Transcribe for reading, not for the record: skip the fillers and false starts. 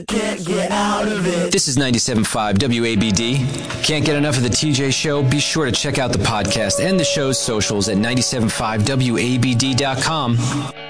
Can't get out of it. This is 97.5 WABD. Can't get enough of the TJ Show? Be sure to check out the podcast and the show's socials at 97.5WABD.com.